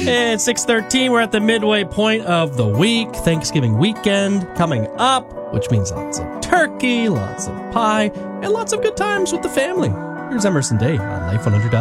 It's 6:13. We're at the midway point of the week. Thanksgiving weekend coming up, which means lots of turkey, lots of pie, and lots of good times with the family. Here's Emerson Day on Life 100.